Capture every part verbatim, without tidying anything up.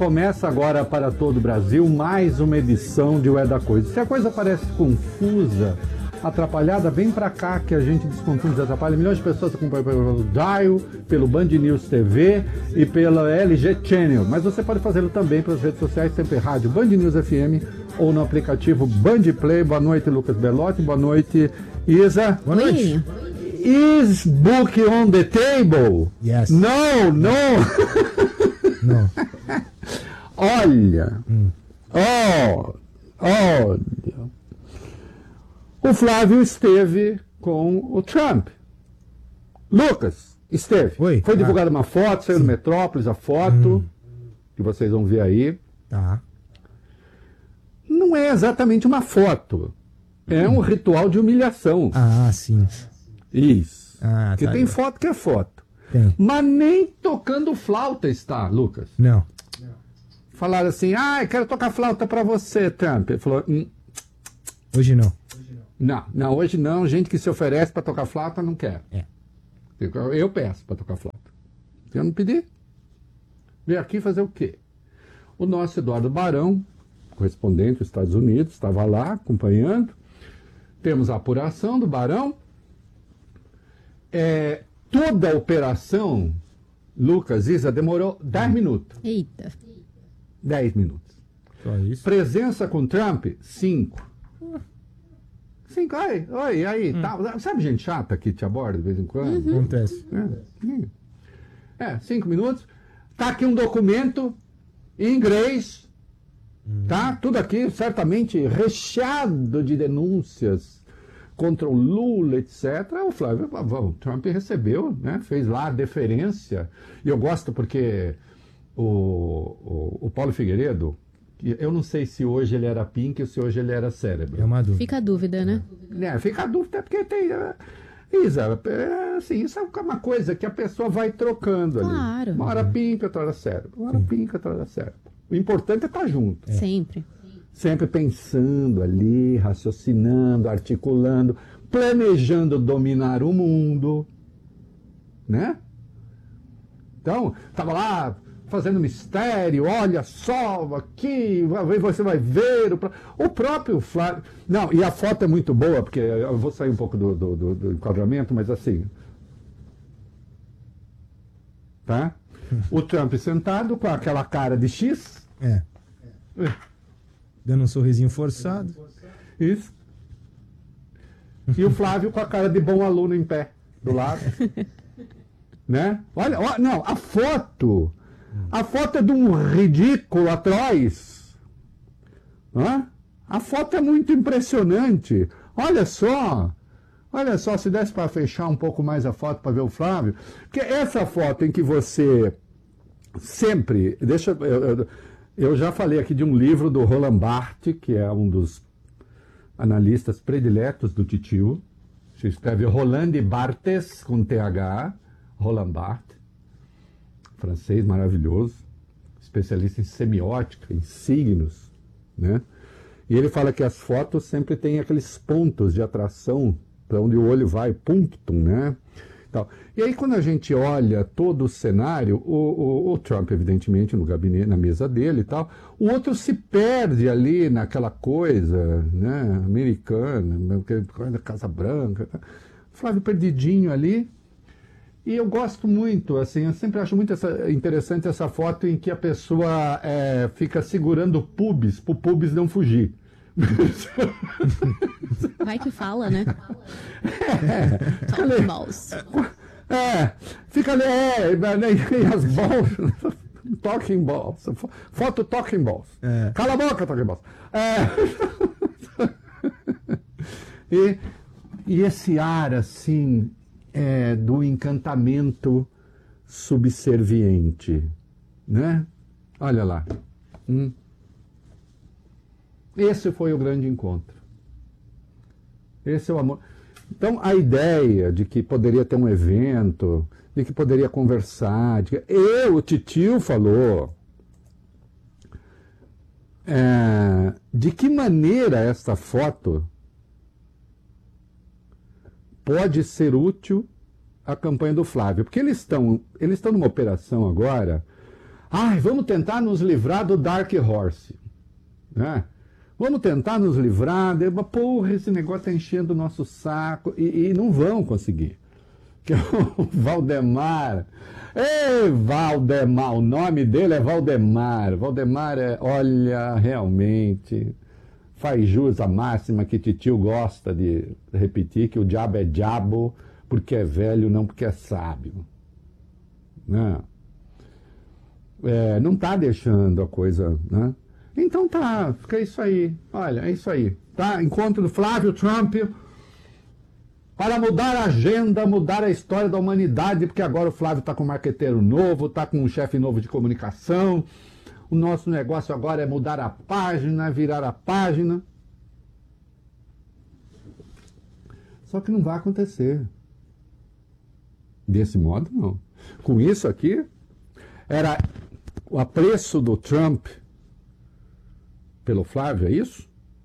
começa agora para todo o Brasil mais uma edição de O É da Coisa. Se a coisa parece confusa, atrapalhada, vem pra cá que a gente desconfunde, desatrapalha. Milhões de pessoas acompanham pelo Dial, pelo Band News T V e pela L G Channel. Mas você pode fazê-lo também pelas redes sociais, sempre rádio Band News F M ou no aplicativo Band Play. Boa noite, Lucas Belotti. Boa noite, Isa. Boa noite. Is book on the table? Yes. No, no. Não. Olha. Hum. Oh, olha. O Flávio esteve com o Trump. Lucas, esteve. Oi. Foi divulgada Ah. uma foto, saiu no Metrópolis a foto, hum. que vocês vão ver aí. Tá. Não é exatamente uma foto. É um ritual de humilhação. Ah, sim. Isso. Ah, Porque tá. tem foto que é foto. Tem. Mas nem tocando flauta está, Lucas. Não. Falaram assim, ah, eu quero tocar flauta pra você, Trump. Ele falou, hum, Hoje não. não, não, hoje não. Gente que se oferece pra tocar flauta, não quer. É. Eu, eu peço pra tocar flauta. Se eu não pedir, veio aqui fazer o quê? O nosso Eduardo Barão, correspondente dos Estados Unidos, estava lá acompanhando. Temos a apuração do Barão. É, toda a operação, Lucas, Isa, demorou dez minutos. Eita. dez minutos. Só isso. Presença com Trump, cinco. Cinco, oi, oi, aí, hum. tá, sabe gente chata que te aborda de vez em quando? Uhum. Acontece. É, é, cinco minutos. Tá aqui um documento em inglês, uhum. tá? Tudo aqui certamente recheado de denúncias contra o Lula, etcétera. O Flávio, o Trump recebeu, né? Fez lá a deferência. E eu gosto porque o, o, o Paulo Figueiredo, eu não sei se hoje ele era pink ou se hoje ele era cérebro. É uma dúvida. Fica a dúvida, né? É, fica a dúvida porque tem... É, Isa, é, assim, isso é uma coisa que a pessoa vai trocando ali. Claro. Uma hora pink, outra hora cérebro. Uma hora Sim. pink, outra hora cérebro. O importante é estar junto. É. Sempre. Sempre pensando ali, raciocinando, articulando, planejando dominar o mundo, né? Então, estava lá fazendo mistério, olha só, aqui, você vai ver. O próprio Flávio... Não, e a foto é muito boa, porque eu vou sair um pouco do, do, do, do enquadramento, mas assim... Tá? O Trump sentado com aquela cara de X. É. Dando um sorrisinho forçado. Isso. E o Flávio com a cara de bom aluno em pé, do lado. Né? Olha, olha, não, a foto... A foto é de um ridículo atroz. Hã? A foto é muito impressionante. Olha só. Olha só, se desse para fechar um pouco mais a foto para ver o Flávio. Porque essa foto em que você sempre... Deixa, eu, eu, eu já falei aqui de um livro do Roland Barthes, que é um dos analistas prediletos do Titio. Se escreve Roland Barthes, com T H. Roland Barthes. Francês maravilhoso, especialista em semiótica, em signos, né? E ele fala que as fotos sempre têm aqueles pontos de atração para onde o olho vai, punctum, né? Tal. E aí quando a gente olha todo o cenário, o, o, o Trump, evidentemente, no gabinete, na mesa dele e tal, o outro se perde ali naquela coisa, né, americana, coisa da Casa Branca, tá? Flávio perdidinho ali. E eu gosto muito, assim, eu sempre acho muito essa, interessante essa foto em que a pessoa é, fica segurando o pubis, para o pubis não fugir. Vai que fala, né? É, Talking balls. É, fica ali, é, e as balls, talking balls, foto talking balls. É. Cala a boca, talking balls. É. E, e esse ar, assim... É, do encantamento subserviente, né? Olha lá. Hum. Esse foi o grande encontro. Esse é o amor. Então, a ideia de que poderia ter um evento, de que poderia conversar, de que... eu, o Titio falou, é, de que maneira esta foto pode ser útil à campanha do Flávio. Porque eles estão, eles estão numa operação agora Ai, vamos tentar nos livrar do Dark Horse. Né? Vamos tentar nos livrar. De... Porra, esse negócio está enchendo o nosso saco. E, e não vão conseguir. Que é o Valdemar. Ei, Valdemar, o nome dele é Valdemar. Valdemar é, olha, realmente, faz jus à máxima que Titio gosta de repetir, que o diabo é diabo porque é velho, não porque é sábio. Não, é, não tá deixando a coisa, né? Então tá, fica isso aí. Olha, é isso aí. Tá? Encontro do Flávio Trump para mudar a agenda, mudar a história da humanidade, porque agora o Flávio está com um marqueteiro novo, está com um chefe novo de comunicação. O nosso negócio agora é mudar a página, virar a página. Só que não vai acontecer. Desse modo, não. Com isso aqui, era o apreço do Trump pelo Flávio, é isso?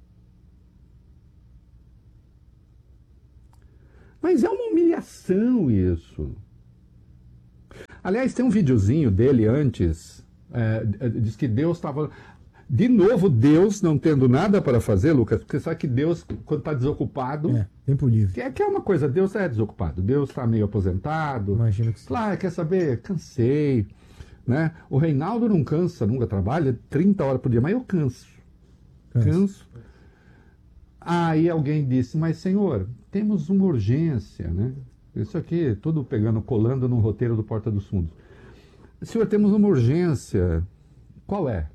Mas é uma humilhação isso. Aliás, tem um videozinho dele antes, é, diz que Deus estava... De novo, Deus não tendo nada para fazer, Lucas, porque sabe que Deus, quando está desocupado... É, tempo livre. Que é, que é uma coisa, Deus é desocupado, Deus está meio aposentado. Imagino que sim. Claro, quer saber? Cansei. Né? O Reinaldo não cansa, nunca trabalha trinta horas por dia, mas eu canso. Cansa. Canso. Aí alguém disse, mas senhor, temos uma urgência, né? Isso aqui, tudo pegando, colando no roteiro do Porta dos Fundos. Senhor, temos uma urgência. Qual é?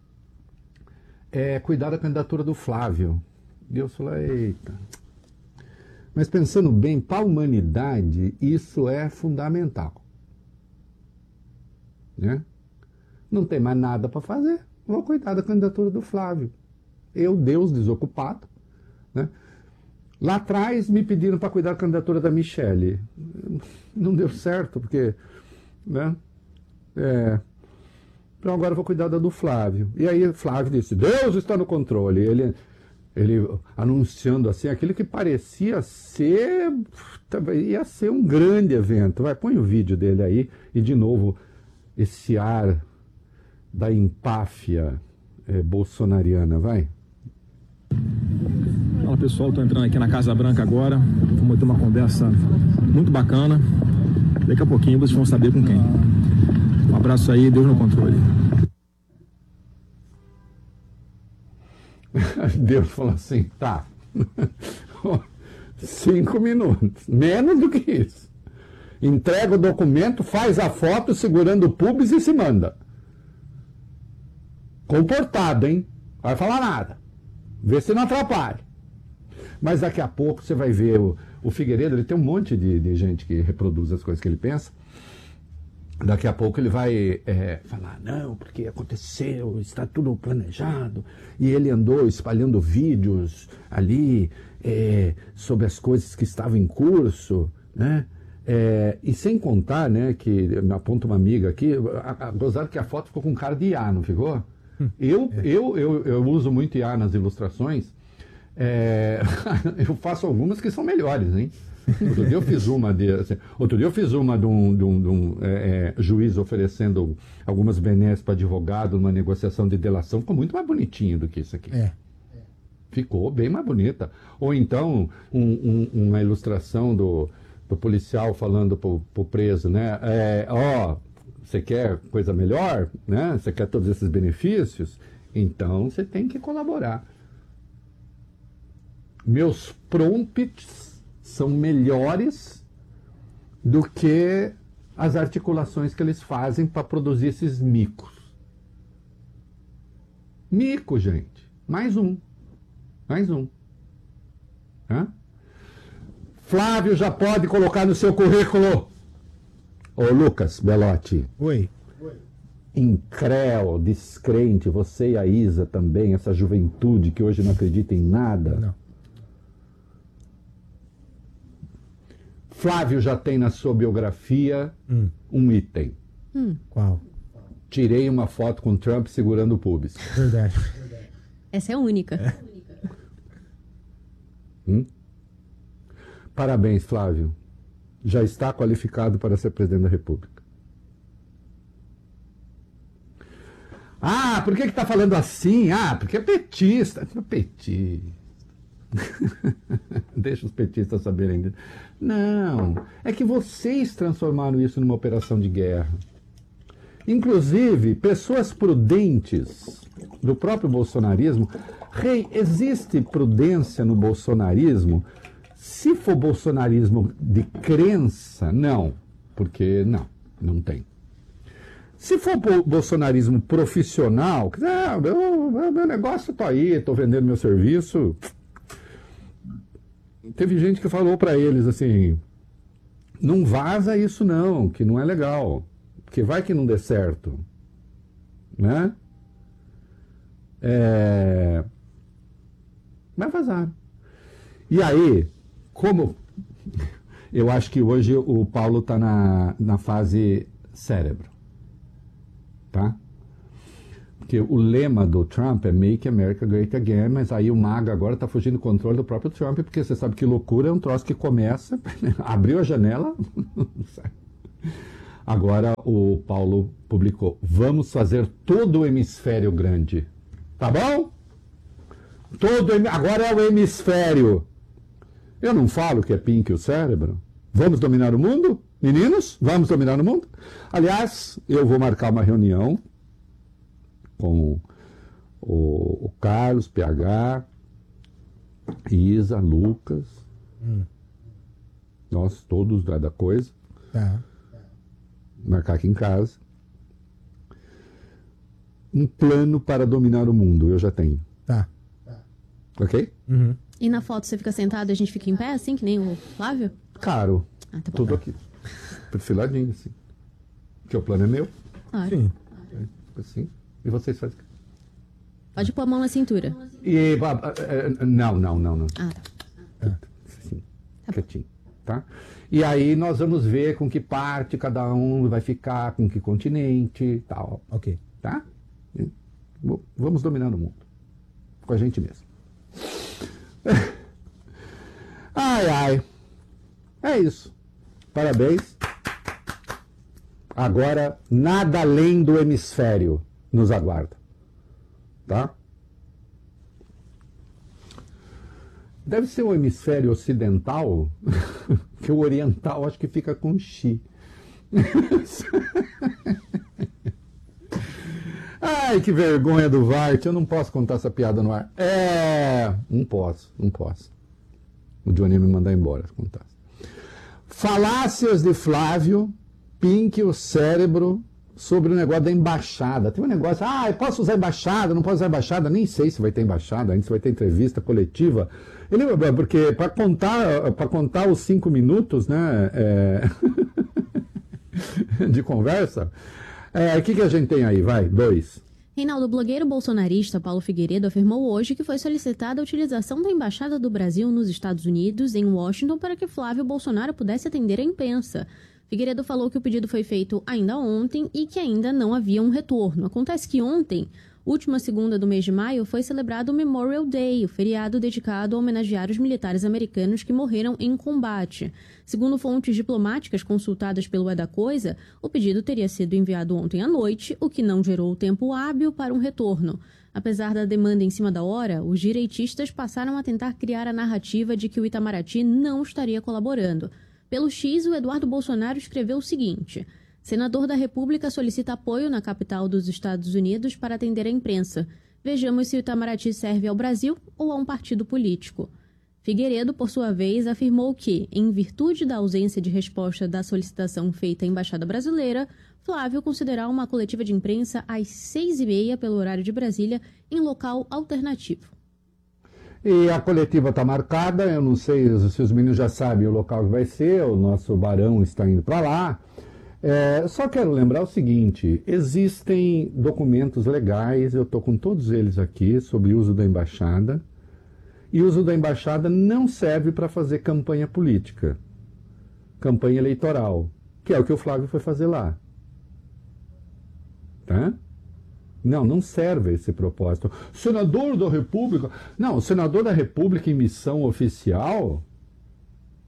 É cuidar da candidatura do Flávio. Deus falou, eita. Mas pensando bem, para a humanidade, isso é fundamental. Né? Não tem mais nada para fazer. Vou cuidar da candidatura do Flávio. Eu, Deus desocupado. Né? Lá atrás me pediram para cuidar da candidatura da Michele. Não deu certo, porque... Né? É, então agora eu vou cuidar da do Flávio. E aí Flávio disse, Deus está no controle. Ele, ele anunciando assim, aquilo que parecia ser... Ia ser um grande evento. Vai, põe o vídeo dele aí. E de novo, esse ar da empáfia é, bolsonariana. Vai. Fala pessoal, estou entrando aqui na Casa Branca agora. Vamos ter uma conversa muito bacana. Daqui a pouquinho vocês vão saber com quem. Um abraço aí, Deus no controle. Deus falou assim, tá. Cinco minutos. Menos do que isso. Entrega o documento, faz a foto segurando o pubis e se manda. Comportado, hein? Vai falar nada. Vê se não atrapalha. Mas daqui a pouco você vai ver o, o Figueiredo, ele tem um monte de, de gente que reproduz as coisas que ele pensa. Daqui a pouco ele vai é, falar, não, porque aconteceu, está tudo planejado. E ele andou espalhando vídeos ali é, sobre as coisas que estavam em curso, né? É, e sem contar, né, que me aponta uma amiga aqui, a, a, gozado que a foto ficou com cara de I A, não ficou? Eu, é. eu, eu, eu uso muito I A nas ilustrações. É, eu faço algumas que são melhores, hein? Outro dia eu fiz uma de, assim, outro dia eu fiz uma de um, de um, de um é, é, juiz oferecendo algumas benesses para advogado numa negociação de delação. Ficou muito mais bonitinho do que isso aqui. É. Ficou bem mais bonita. Ou então um, um, uma ilustração do, do policial falando pro, pro preso, né? É, ó, você quer coisa melhor, né? Você quer todos esses benefícios? Então você tem que colaborar. Meus prompts são melhores do que as articulações que eles fazem para produzir esses micos. Mico, gente. Mais um. Mais um. Hã? Flávio já pode colocar no seu currículo. Ô Lucas Belotti. Oi. Incréu, descrente, você e a Isa também, essa juventude que hoje não acredita em nada. Não. Flávio já tem na sua biografia Hum. um item. Hum, Qual? Tirei uma foto com Trump segurando o pubis. Verdade. essa é a única. Hum? Parabéns, Flávio. Já está qualificado para ser presidente da República. Ah, por que que tá falando assim? Ah, porque é petista. Petista. Deixa os petistas saberem. Não, é que vocês transformaram isso numa operação de guerra. Inclusive, pessoas prudentes do próprio bolsonarismo. Rei, existe prudência no bolsonarismo? Se for bolsonarismo de crença, não. Porque não, não tem. Se for bolsonarismo profissional, ah, meu, meu negócio está aí, estou vendendo meu serviço. Teve gente que falou para eles assim, não vaza isso não, que não é legal, que vai que não dê certo, né? É... Mas vazaram. E aí, como eu acho que hoje o Paulo está na, na fase cérebro. Tá? Porque o lema do Trump é Make America Great Again, mas aí o MAGA agora está fugindo do controle do próprio Trump, porque você sabe que loucura é um troço que começa, abriu a janela, agora o Paulo publicou, vamos fazer todo o hemisfério grande, tá bom? Todo, agora é o hemisfério. Eu não falo que é pink o cérebro. Vamos dominar o mundo? Meninos, vamos dominar o mundo? Aliás, eu vou marcar uma reunião com o, o Carlos, P H, Isa, Lucas, hum. nós todos da, da coisa. Tá. Marcar aqui em casa. Um plano para dominar o mundo, eu já tenho. Tá. Ok? Uhum. E na foto você fica sentado e a gente fica em pé, assim, que nem o Flávio? Claro. Ah, tá bom. Tudo aqui. Perfiladinho, assim. Porque o plano é meu. Claro. Sim. Assim. E vocês fazem. Pode pôr a mão na cintura. E, não, não, não, não. Ah, tá. Assim, quietinho, tá? E aí nós vamos ver com que parte cada um vai ficar, com que continente e tal. Ok. Tá? E vamos dominar o mundo. Com a gente mesmo. Ai, ai. É isso. Parabéns. Agora, nada além do hemisfério nos aguarda. Tá? Deve ser o hemisfério ocidental, que o oriental acho que fica com chi. Ai, que vergonha do Vart, eu não posso contar essa piada no ar. É, não posso, não posso. O Johnny me mandar embora se contasse. Falácias de Flávio, Pink, o cérebro, sobre o negócio da embaixada. Tem um negócio, ah, eu posso usar embaixada, não posso usar embaixada, nem sei se vai ter embaixada, ainda se vai ter entrevista coletiva. Ele, porque para contar, para contar os cinco minutos, né, é, de conversa, o é, que, que a gente tem aí? Vai, dois. Reinaldo, o blogueiro bolsonarista Paulo Figueiredo afirmou hoje que foi solicitada a utilização da Embaixada do Brasil nos Estados Unidos, em Washington, para que Flávio Bolsonaro pudesse atender a imprensa. Figueiredo falou que o pedido foi feito ainda ontem e que ainda não havia um retorno. Acontece que ontem, última segunda do mês de maio, foi celebrado o Memorial Day, o feriado dedicado a homenagear os militares americanos que morreram em combate. Segundo fontes diplomáticas consultadas pelo É da Coisa, o pedido teria sido enviado ontem à noite, o que não gerou tempo hábil para um retorno. Apesar da demanda em cima da hora, os direitistas passaram a tentar criar a narrativa de que o Itamaraty não estaria colaborando. Pelo X, o Eduardo Bolsonaro escreveu o seguinte: senador da República solicita apoio na capital dos Estados Unidos para atender a imprensa. Vejamos se o Itamaraty serve ao Brasil ou a um partido político. Figueiredo, por sua vez, afirmou que, em virtude da ausência de resposta da solicitação feita à Embaixada Brasileira, Flávio considerará uma coletiva de imprensa às seis e meia pelo horário de Brasília, em local alternativo. E a coletiva está marcada, eu não sei se os meninos já sabem o local que vai ser, o nosso barão está indo para lá. É, só quero lembrar o seguinte, existem documentos legais, eu estou com todos eles aqui, sobre o uso da embaixada, e o uso da embaixada não serve para fazer campanha política, campanha eleitoral, que é o que o Flávio foi fazer lá. Tá? Não, não serve esse propósito. Senador da República... Não, o senador da República em missão oficial,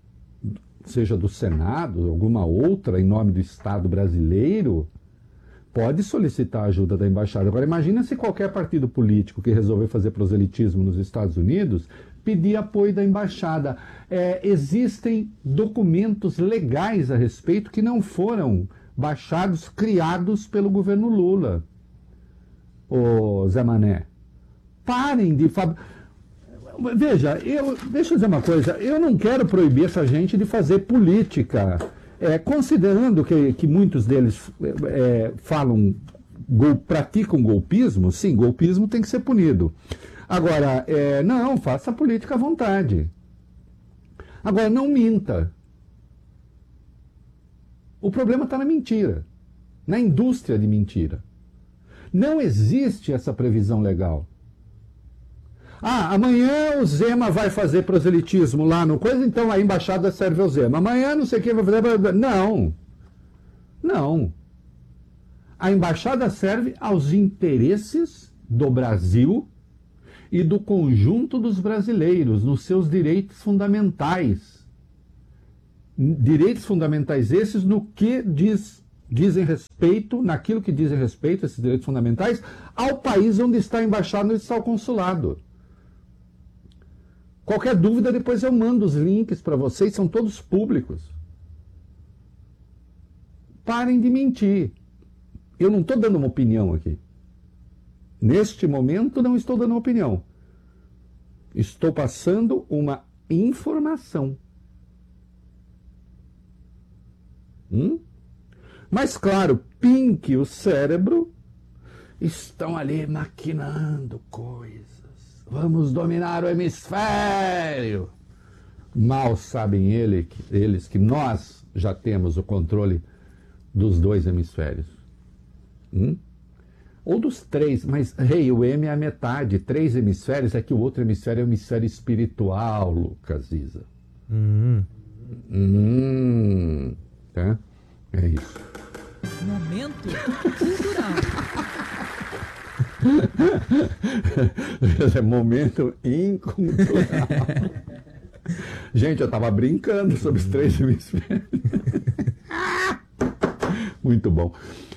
seja do Senado, alguma outra, em nome do Estado brasileiro, pode solicitar a ajuda da embaixada. Agora, imagina se qualquer partido político que resolver fazer proselitismo nos Estados Unidos pedir apoio da embaixada. É, existem documentos legais a respeito que não foram baixados, criados pelo governo Lula. Ô Zé Mané, parem de... Fab... Veja, eu, deixa eu dizer uma coisa, eu não quero proibir essa gente de fazer política. É, considerando que, que muitos deles é, falam, gol, praticam golpismo, sim, golpismo tem que ser punido. Agora, é, não, faça política à vontade. Agora, não minta. O problema está na mentira, na indústria de mentira. Não existe essa previsão legal. Ah, amanhã o Zema vai fazer proselitismo lá no coisa, então a embaixada serve ao Zema. Amanhã não sei quem vai fazer... Não. Não. A embaixada serve aos interesses do Brasil e do conjunto dos brasileiros, nos seus direitos fundamentais. Direitos fundamentais esses no que diz, dizem respeito, naquilo que dizem respeito, esses direitos fundamentais, ao país onde está a embaixada, onde está o consulado. Qualquer dúvida, depois eu mando os links para vocês, são todos públicos. Parem de mentir. Eu não estou dando uma opinião aqui. Neste momento, não estou dando uma opinião. Estou passando uma informação. Hum? Mas, claro, Pink e o cérebro estão ali maquinando coisas. Vamos dominar o hemisfério. Mal sabem ele, eles que nós já temos o controle dos dois hemisférios. Hum? Ou dos três, mas, rei, hey, o M é a metade. Três hemisférios é que o outro hemisfério é o hemisfério espiritual, Lucas Isa. Hum. Hum. Tá? É isso. Momento cultural. É momento incultural. Gente, eu tava brincando sobre os três hemisférios. Muito bom.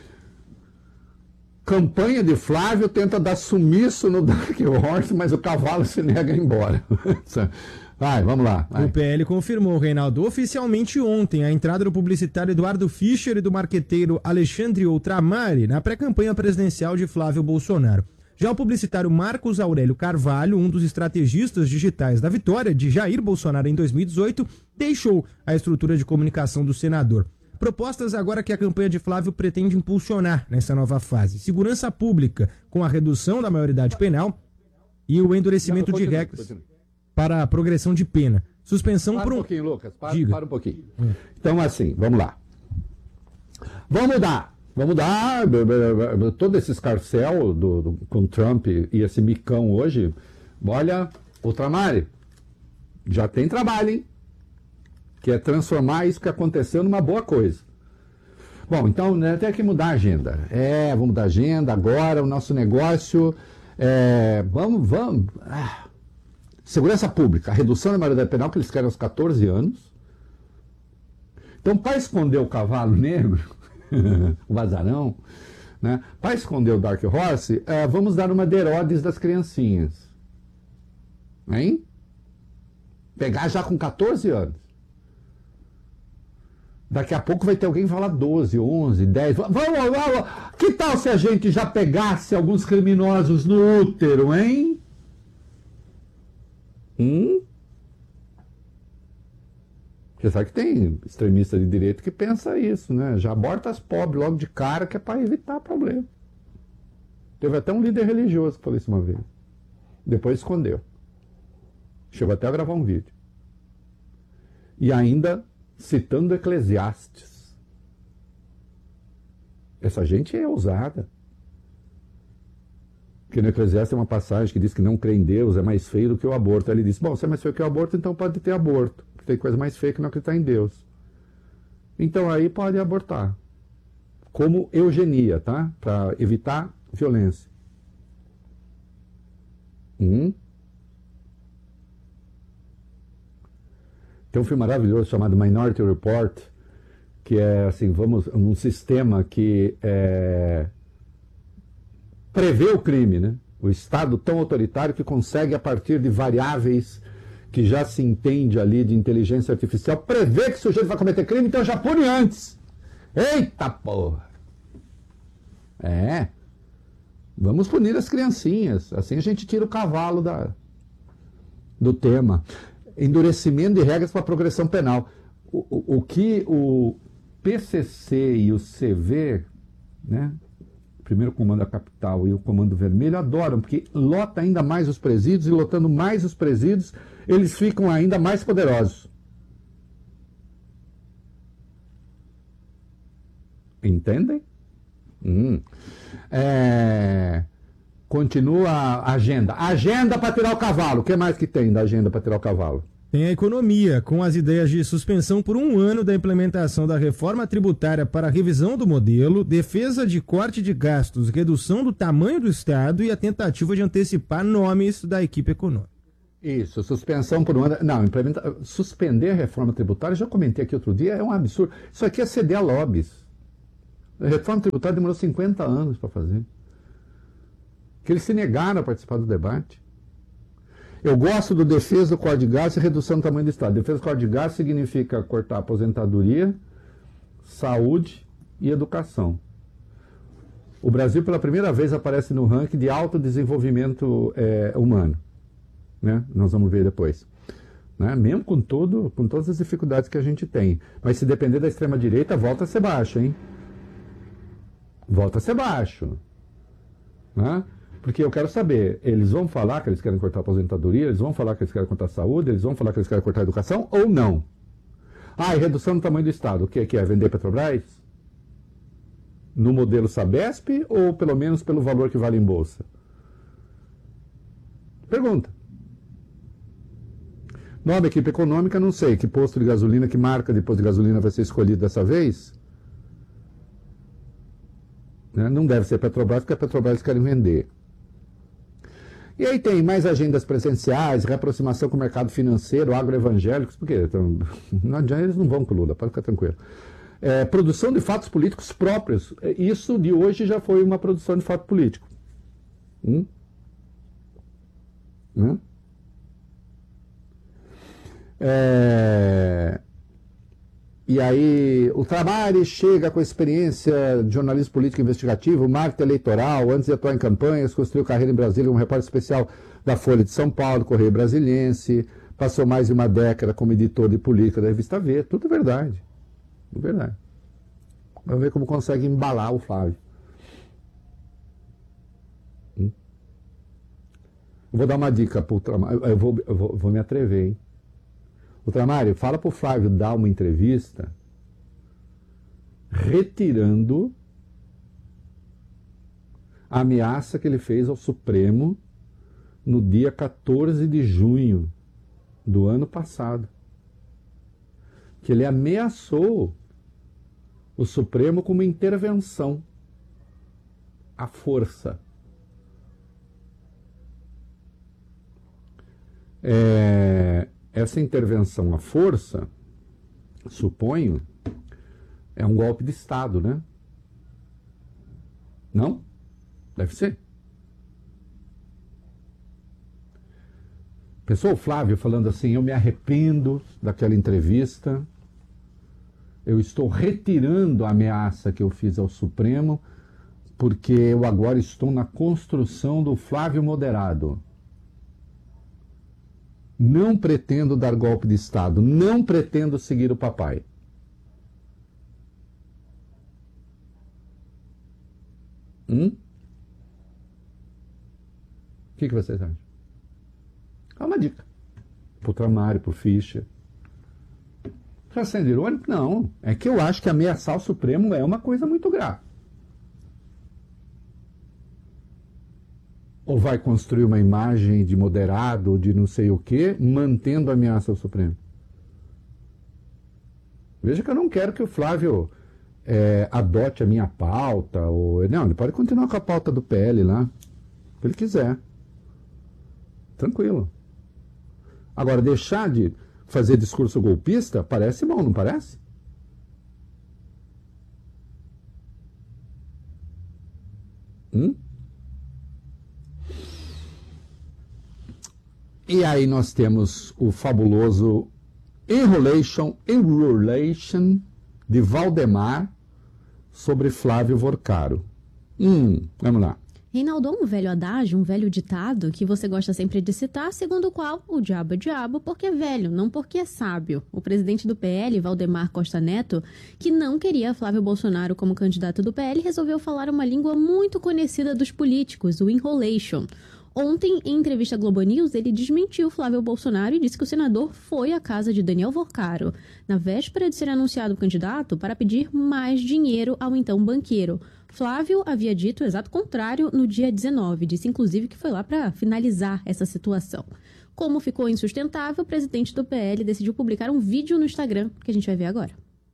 Campanha de Flávio tenta dar sumiço no Dark Horse, mas o cavalo se nega a ir embora. Vai, vamos lá. Vai. O P L confirmou, Reinaldo, oficialmente ontem a entrada do publicitário Eduardo Fischer e do marqueteiro Alexandre Outramari na pré-campanha presidencial de Flávio Bolsonaro. Já o publicitário Marcos Aurélio Carvalho, um dos estrategistas digitais da vitória de Jair Bolsonaro em dois mil e dezoito, deixou a estrutura de comunicação do senador. Propostas agora que a campanha de Flávio pretende impulsionar nessa nova fase. Segurança pública, com a redução da maioridade penal e o endurecimento de regras para a progressão de pena. Suspensão para por um... um pouquinho, Lucas. Para, Diga. para um pouquinho. Hum. Então, assim, vamos lá. Vamos dar. Vamos dar todo esse escarcel do, do, com Trump e esse micão hoje. Olha, Outramari, já tem trabalho, hein? Que é transformar isso que aconteceu numa boa coisa. Bom, então, né, tem que mudar a agenda. É, vamos mudar a agenda agora, o nosso negócio... É, vamos, vamos... Ah, segurança pública, a redução da maioridade penal que eles querem aos catorze anos. Então, para esconder o cavalo negro, o vazarão, né, para esconder o Dark Horse, é, vamos dar uma de Herodes das criancinhas. Hein? Pegar já com catorze anos. Daqui a pouco vai ter alguém que falar doze, onze, dez. Vamos, vamos, que tal se a gente já pegasse alguns criminosos no útero, hein? Hum? Você sabe que tem extremista de direita que pensa isso, né? Já aborta as pobres logo de cara, que é para evitar problema. Teve até um líder religioso que falou isso uma vez. Depois escondeu. Chegou até a gravar um vídeo. E ainda... citando Eclesiastes. Essa gente é ousada. Porque no Eclesiastes tem uma passagem que diz que não crer em Deus é mais feio do que o aborto. Aí ele diz, bom, se é mais feio que o aborto, então pode ter aborto. Porque tem coisa mais feia que não acreditar em Deus. Então aí pode abortar. Como eugenia, tá? Para evitar violência. Hum? Tem um filme maravilhoso chamado Minority Report, que é assim, vamos, um sistema que é, prevê o crime, né? O Estado tão autoritário que consegue, a partir de variáveis que já se entende ali de inteligência artificial, prever que o sujeito vai cometer crime, então já pune antes. Eita porra! É. Vamos punir as criancinhas. Assim a gente tira o cavalo da, do tema. Endurecimento de regras para progressão penal. O, o, o que o P C C e o C V, né? Primeiro Comando da Capital e o Comando Vermelho, adoram, porque lota ainda mais os presídios, e lotando mais os presídios, eles ficam ainda mais poderosos. Entendem? Hum. É... Continua a agenda. Agenda para tirar o cavalo. O que mais que tem da agenda para tirar o cavalo? Tem a economia, com as ideias de suspensão por um ano da implementação da reforma tributária para a revisão do modelo, defesa de corte de gastos, redução do tamanho do Estado e a tentativa de antecipar nomes da equipe econômica. Isso, suspensão por um ano. Não, implementa... suspender a reforma tributária, já comentei aqui outro dia, é um absurdo. Isso aqui é ceder a lobbies. A reforma tributária demorou cinquenta anos para fazer. Que eles se negaram a participar do debate. Eu gosto do defesa do corte de gastos e redução do tamanho do Estado. Defesa do corte de gastos significa cortar aposentadoria, saúde e educação. O Brasil, pela primeira vez, aparece no ranking de alto desenvolvimento é, humano. Né? Nós vamos ver depois. Né? Mesmo com, todo, com todas as dificuldades que a gente tem. Mas se depender da extrema-direita, volta a ser baixo, hein? Volta a ser baixo. Né? Porque eu quero saber, eles vão falar que eles querem cortar a aposentadoria, eles vão falar que eles querem cortar a saúde, eles vão falar que eles querem cortar a educação ou não? Ah, e redução do tamanho do Estado, o que é que é? Vender Petrobras? No modelo Sabesp ou pelo menos pelo valor que vale em bolsa? Pergunta. Nova equipe econômica, não sei que posto de gasolina, que marca de posto de gasolina vai ser escolhido dessa vez. Né? Não deve ser Petrobras, porque a Petrobras querem vender. E aí tem mais agendas presenciais, reaproximação com o mercado financeiro, agroevangélicos, porque então, não adianta, eles não vão com o Lula, pode ficar tranquilo. É, produção de fatos políticos próprios. Isso de hoje já foi uma produção de fato político. Hum? Hum? É... E aí, o Tramari chega com experiência de jornalismo político investigativo, marketing eleitoral, antes de atuar em campanhas, construiu carreira em Brasília como repórter especial da Folha de São Paulo, Correio Brasiliense, passou mais de uma década como editor de política da Revista V, tudo verdade. Tudo verdade. Vamos ver como consegue embalar o Flávio. Hum? Vou dar uma dica para o Tramari, eu vou, eu vou, vou me atrever, hein? O Tramari, fala para o Flávio dar uma entrevista retirando a ameaça que ele fez ao Supremo no dia quatorze de junho do ano passado. Que ele ameaçou o Supremo com uma intervenção à força. É... Essa intervenção à força, suponho, é um golpe de Estado, né? Não? Deve ser. Pensou o Flávio falando assim, eu me arrependo daquela entrevista, eu estou retirando a ameaça que eu fiz ao Supremo, porque eu agora estou na construção do Flávio moderado. Não pretendo dar golpe de Estado, não pretendo seguir o papai. Hum? O que, que vocês acham? É uma dica. Pro Tramari, pro Fischer. Está sendo irônico? Não. É que eu acho que ameaçar o Supremo é uma coisa muito grave. Ou vai construir uma imagem de moderado, de não sei o quê, mantendo a ameaça ao Supremo? Veja que eu não quero que o Flávio é, adote a minha pauta. Ou, não, ele pode continuar com a pauta do P L lá, se ele quiser. Tranquilo. Agora, deixar de fazer discurso golpista parece bom, não parece? Hum? E aí nós temos o fabuloso Enrolation, Enrolation de Valdemar sobre Flávio Vorcaro. Hum, vamos lá. Reinaldo, é um velho adágio, um velho ditado que você gosta sempre de citar, segundo o qual o diabo é diabo porque é velho, não porque é sábio. O presidente do P L, Valdemar Costa Neto, que não queria Flávio Bolsonaro como candidato do P L, resolveu falar uma língua muito conhecida dos políticos, o enrolation. Ontem, em entrevista à Globo News, ele desmentiu Flávio Bolsonaro e disse que o senador foi à casa de Daniel Vorcaro, na véspera de ser anunciado o candidato, para pedir mais dinheiro ao então banqueiro. Flávio havia dito o exato contrário no dia dezenove, disse inclusive que foi lá para finalizar essa situação. Como ficou insustentável, o presidente do P L decidiu publicar um vídeo no Instagram, que a gente vai ver agora.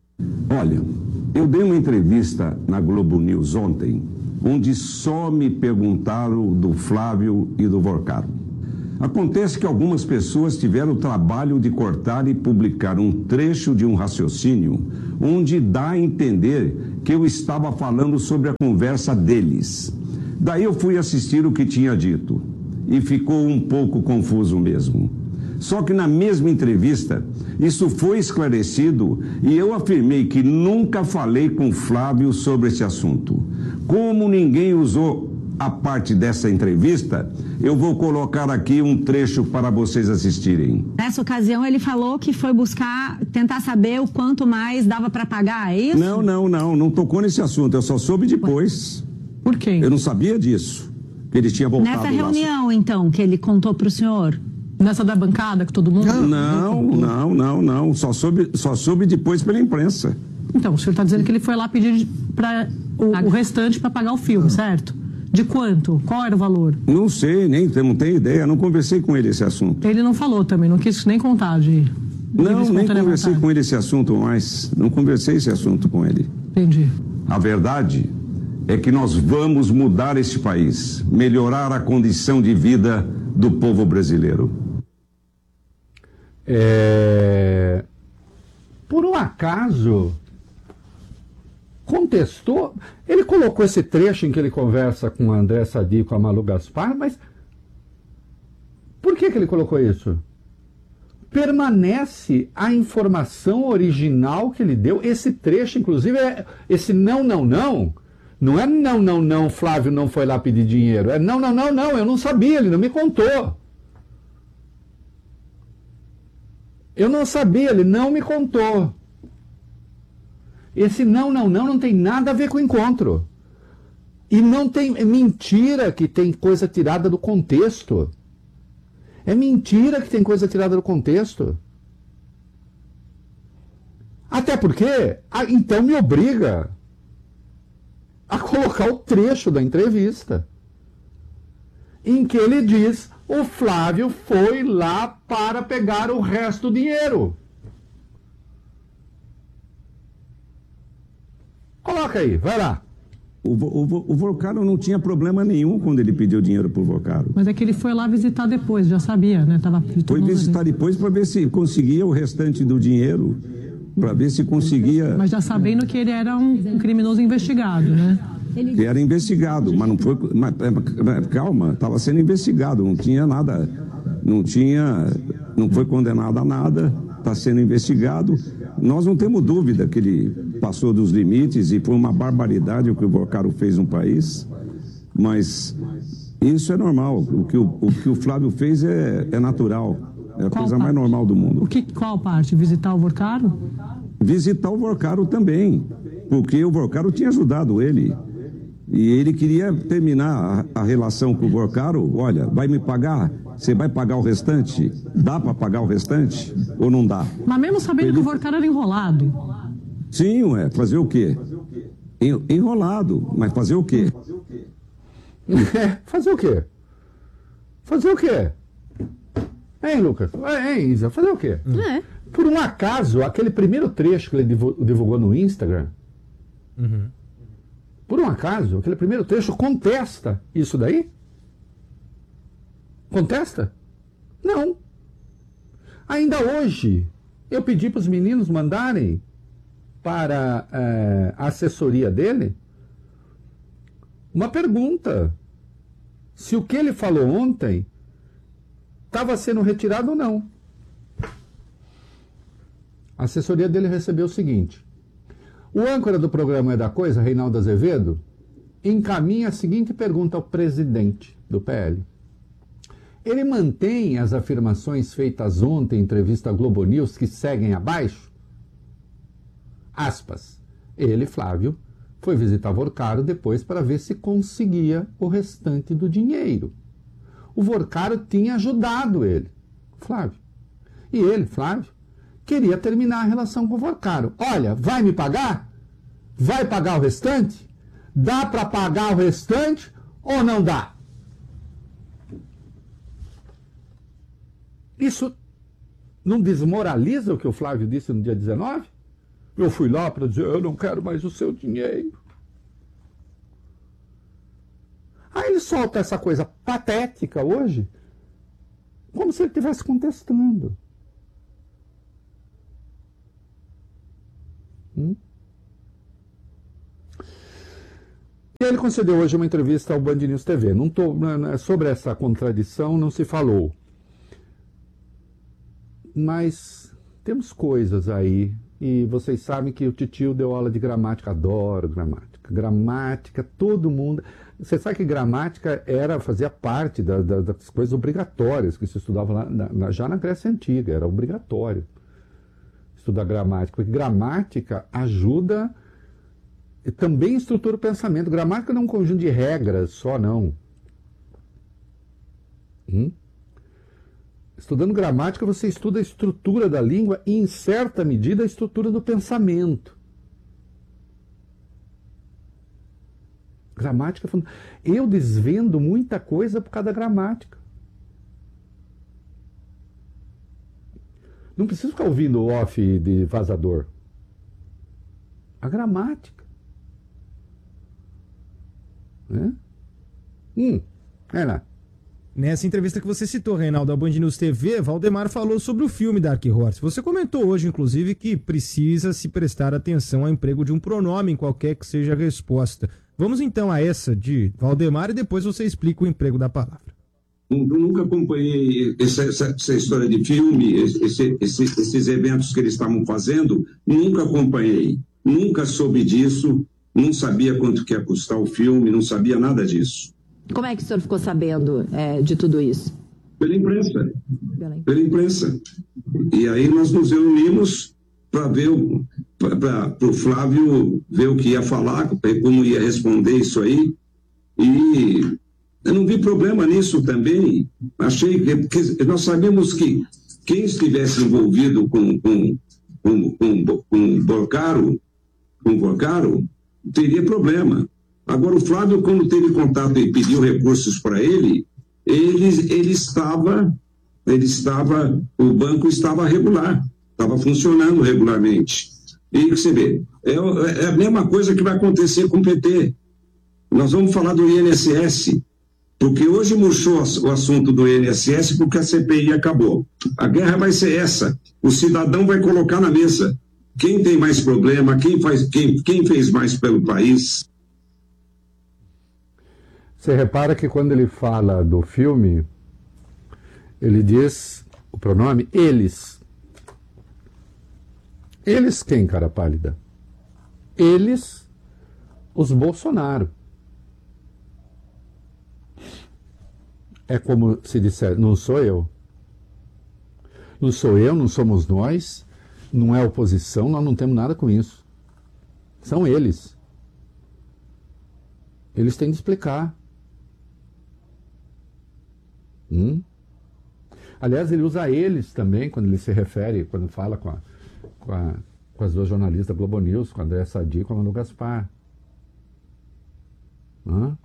Olha, eu dei uma entrevista na Globo News ontem, onde só me perguntaram do Flávio e do Vorcaro. Acontece que algumas pessoas tiveram o trabalho de cortar e publicar um trecho de um raciocínio onde dá a entender que eu estava falando sobre a conversa deles. Daí eu fui assistir o que tinha dito e ficou um pouco confuso mesmo. Só que na mesma entrevista, isso foi esclarecido e eu afirmei que nunca falei com Flávio sobre esse assunto. Como ninguém usou a parte dessa entrevista, eu vou colocar aqui um trecho para vocês assistirem. Nessa ocasião ele falou que foi buscar, tentar saber o quanto mais dava para pagar, é isso? Não, não, não, não tocou nesse assunto, eu só soube depois. Por quê? Eu não sabia disso, que ele tinha voltado. Nessa reunião, então, que ele contou para o senhor? Nessa da bancada, com todo mundo? Não, não, não, não, só soube, só soube depois pela imprensa. Então, o senhor está dizendo que ele foi lá pedir para o, o restante para pagar o filme, certo? De quanto? Qual era o valor? Não sei, nem não tenho ideia, não conversei com ele esse assunto. Ele não falou também, não quis nem contar de... de não, nem conversei com ele esse assunto mais, não conversei esse assunto com ele. Entendi. A verdade é que nós vamos mudar este país, melhorar a condição de vida do povo brasileiro. É... Por um acaso... contestou, ele colocou esse trecho em que ele conversa com o André Sadi e com a Malu Gaspar, mas por que que ele colocou isso? Permanece a informação original que ele deu, esse trecho, inclusive, é, esse não, não, não, não é não, não, não, Flávio não foi lá pedir dinheiro, é não, não, não, não, eu não sabia, ele não me contou. Eu não sabia, ele não me contou. Esse não, não, não, não tem nada a ver com o encontro. E não tem, é mentira que tem coisa tirada do contexto. É mentira que tem coisa tirada do contexto. Até porque, ah, então me obriga a colocar o trecho da entrevista em que ele diz: o Flávio foi lá para pegar o resto do dinheiro. Coloca aí, vai lá. O, o, o Vorcaro não tinha problema nenhum quando ele pediu dinheiro pro Vorcaro. Mas é que ele foi lá visitar depois, já sabia, né? Tava foi visitar ali. depois para ver se conseguia o restante do dinheiro, para ver se conseguia... Mas já sabendo que ele era um, um criminoso investigado, né? Que era investigado, mas não foi... Mas, calma, estava sendo investigado, não tinha nada... Não tinha... Não foi condenado a nada, está sendo investigado. Nós não temos dúvida que ele passou dos limites e foi uma barbaridade o que o Vorcaro fez no país, mas isso é normal. O que o, o, que o Flávio fez é, é natural, é a qual coisa parte? mais normal do mundo. O que, qual parte? Visitar o Vorcaro? Visitar o Vorcaro também, porque o Vorcaro tinha ajudado ele e ele queria terminar a, a relação com o Vorcaro. Olha, vai me pagar? Você vai pagar o restante? Dá para pagar o restante ou não dá? Mas mesmo sabendo ele... que o Vorcaro era enrolado. Sim, ué, fazer o quê? Enrolado, mas fazer o quê? É, fazer o quê? Fazer o quê? Hein, Lucas? Hein, Isa? Fazer o quê? É. Por um acaso, aquele primeiro trecho que ele divulgou no Instagram, uhum. por um acaso, aquele primeiro trecho contesta isso daí? Contesta? Não. Ainda hoje, eu pedi para os meninos mandarem para é, a assessoria dele uma pergunta. Se o que ele falou ontem estava sendo retirado ou não. A assessoria dele recebeu o seguinte: o âncora do programa É da Coisa, Reinaldo Azevedo, encaminha a seguinte pergunta ao presidente do P L. Ele mantém as afirmações feitas ontem em entrevista à Globo News que seguem abaixo? Aspas. Ele, Flávio, foi visitar Vorcaro depois para ver se conseguia o restante do dinheiro. O Vorcaro tinha ajudado ele, Flávio. E ele, Flávio, queria terminar a relação com o Vorcaro. Olha, vai me pagar? Vai pagar o restante? Dá para pagar o restante ou não dá? Isso não desmoraliza o que o Flávio disse no dia dezenove? Eu fui lá para dizer, eu não quero mais o seu dinheiro. Aí ele solta essa coisa patética hoje, como se ele estivesse contestando. Hum? E ele concedeu hoje uma entrevista ao Band News T V. Não tô, sobre essa contradição não se falou. Mas temos coisas aí, e vocês sabem que o titio deu aula de gramática, adoro gramática. Gramática, todo mundo... Você sabe que gramática era, fazia parte da, da, das coisas obrigatórias que se estudava lá, na, já na Grécia Antiga, era obrigatório estudar gramática, porque gramática ajuda, e também estrutura o pensamento. Gramática não é um conjunto de regras só, não. Hum? Estudando gramática, você estuda a estrutura da língua e, em certa medida, a estrutura do pensamento. Gramática, eu desvendo muita coisa por causa da gramática. Não preciso ficar ouvindo o off de vazador. A gramática. Né? Hum, é lá. Nessa entrevista que você citou, Reinaldo, da Band News T V, Valdemar falou sobre o filme Dark Horse. Você comentou hoje, inclusive, que precisa se prestar atenção ao emprego de um pronome em qualquer que seja a resposta. Vamos então a essa de Valdemar e depois você explica o emprego da palavra. Eu nunca acompanhei essa, essa, essa história de filme, esse, esse, esses eventos que eles estavam fazendo, nunca acompanhei, nunca soube disso, não sabia quanto que ia custar o filme, não sabia nada disso. Como é que o senhor ficou sabendo é, de tudo isso? Pela imprensa. Pela... Pela imprensa. E aí nós nos reunimos para ver, para o Flávio ver o que ia falar, como ia responder isso aí. E eu não vi problema nisso também. Achei que, que nós sabemos que quem estivesse envolvido com, com, com, com, com o Vorcaro, com o Vorcaro, teria problema. Agora, o Flávio, quando teve contato e pediu recursos para ele, ele, ele estava, ele estava, o banco estava regular, estava funcionando regularmente. E você vê, é, é a mesma coisa que vai acontecer com o P T. Nós vamos falar do I N S S, porque hoje murchou o assunto do I N S S porque a C P I acabou. A guerra vai ser essa, o cidadão vai colocar na mesa quem tem mais problema, quem, faz, quem, quem fez mais pelo país. Você repara que quando ele fala do filme, ele diz o pronome eles. Eles quem, cara pálida? Eles, os Bolsonaro. É como se disser, não sou eu. Não sou eu, não somos nós, não é oposição, nós não temos nada com isso. São eles. Eles têm de explicar. Hum? Aliás, ele usa eles também quando ele se refere, quando fala com, a, com, a, com as duas jornalistas da Globo News, com a Andréa Sadi e com a Manu Gaspar. Hã?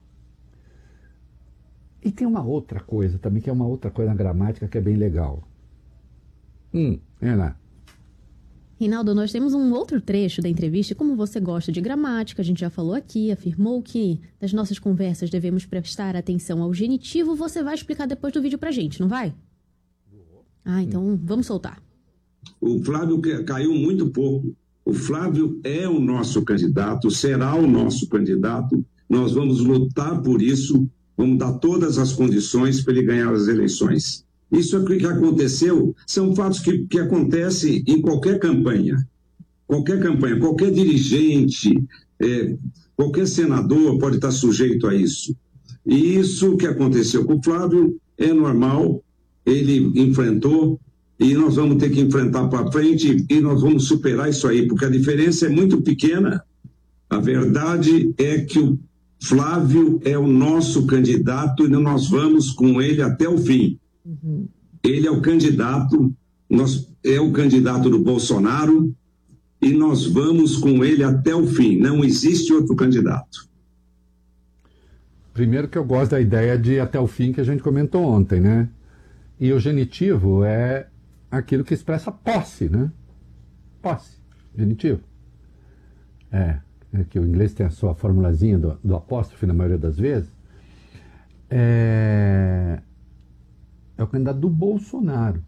E tem uma outra coisa também, que é uma outra coisa na gramática que é bem legal. Hum, é lá. Reinaldo, nós temos um outro trecho da entrevista. Como você gosta de gramática, a gente já falou aqui, afirmou que nas nossas conversas devemos prestar atenção ao genitivo. Você vai explicar depois do vídeo pra gente, não vai? Ah, então vamos soltar. O Flávio caiu muito pouco. O Flávio é o nosso candidato, será o nosso candidato. Nós vamos lutar por isso, vamos dar todas as condições para ele ganhar as eleições. Isso que aconteceu são fatos que, que acontecem em qualquer campanha. Qualquer campanha, qualquer dirigente, é, qualquer senador pode estar sujeito a isso. E isso que aconteceu com o Flávio é normal, ele enfrentou, e nós vamos ter que enfrentar para frente e nós vamos superar isso aí, porque a diferença é muito pequena. A verdade é que o Flávio é o nosso candidato e nós vamos com ele até o fim. Uhum. Ele é o candidato, nós, é o candidato do Bolsonaro e nós vamos com ele até o fim. Não existe outro candidato. Primeiro que eu gosto da ideia de até o fim que a gente comentou ontem, né? E o genitivo é aquilo que expressa posse, né? Posse, genitivo. É, é que o inglês tem a sua formulazinha do, do apóstrofe na maioria das vezes. É, é o candidato do Bolsonaro.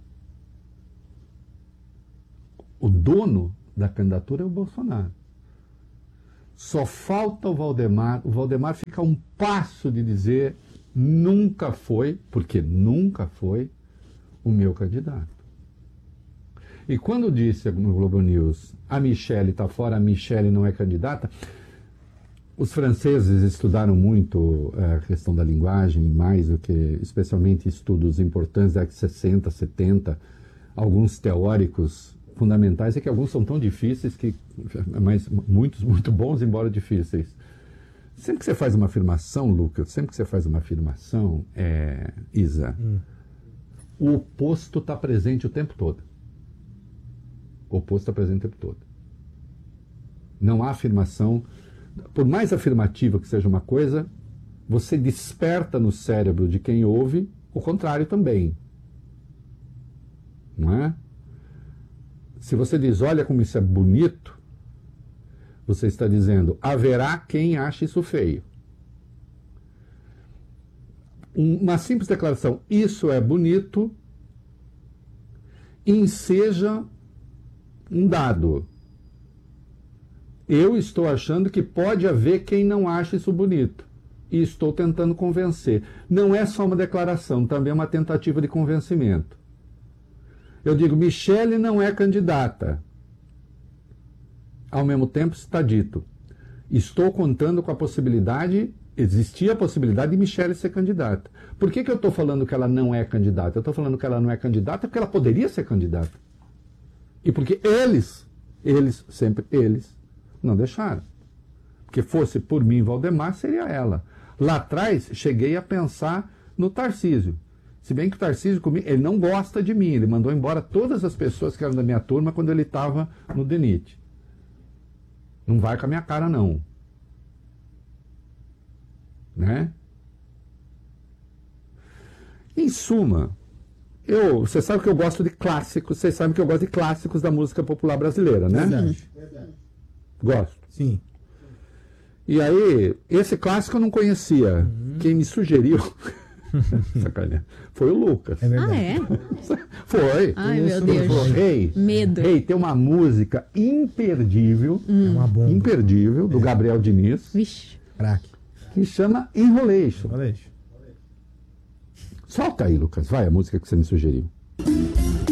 O dono da candidatura é o Bolsonaro. Só falta o Valdemar. O Valdemar fica a um passo de dizer nunca foi, porque nunca foi o meu candidato. E quando disse no Globo News, a Michelle está fora, a Michelle não é candidata, os franceses estudaram muito a questão da linguagem, mais do que, especialmente estudos importantes da década de sessenta, setenta, alguns teóricos fundamentais, é que alguns são tão difíceis, que, mas muitos muito bons, embora difíceis. Sempre que você faz uma afirmação, Lucas, sempre que você faz uma afirmação, é, Isa, hum. o oposto está presente o tempo todo. O oposto está presente o tempo todo. Não há afirmação, por mais afirmativa que seja uma coisa, você desperta no cérebro de quem ouve o contrário também. Não é? Se você diz, olha como isso é bonito, você está dizendo, haverá quem ache isso feio. Uma simples declaração, isso é bonito, enseja um dado. Eu estou achando que pode haver quem não ache isso bonito. E estou tentando convencer. Não é só uma declaração, também é uma tentativa de convencimento. Eu digo, Michelle não é candidata. Ao mesmo tempo está dito, estou contando com a possibilidade, existia a possibilidade de Michelle ser candidata. Por que que eu estou falando que ela não é candidata? Eu estou falando que ela não é candidata porque ela poderia ser candidata. E porque eles, eles, sempre eles, não deixaram. Porque fosse por mim, Valdemar, seria ela. Lá atrás, cheguei a pensar no Tarcísio. Se bem que o Tarcísio, comigo, ele não gosta de mim. Ele mandou embora todas as pessoas que eram da minha turma quando ele estava no D N I T. Não vai com a minha cara, não. Né? Em suma, eu, você sabe que eu gosto de clássicos, vocês sabem que eu gosto de clássicos da música popular brasileira, né? Verdade. Gosto. Sim. E aí, esse clássico eu não conhecia. Uhum. Quem me sugeriu... Sacanagem. Foi o Lucas. É ah, é? Foi. Ai, meu Deus. Falou, Rei, Medo. Rei, tem uma música imperdível, hum. é uma bomba. imperdível, do é. Gabriel Diniz. Vixe. Craque. Que chama Enrolation. Enrolation. Solta aí, Lucas. Vai, a música que você me sugeriu.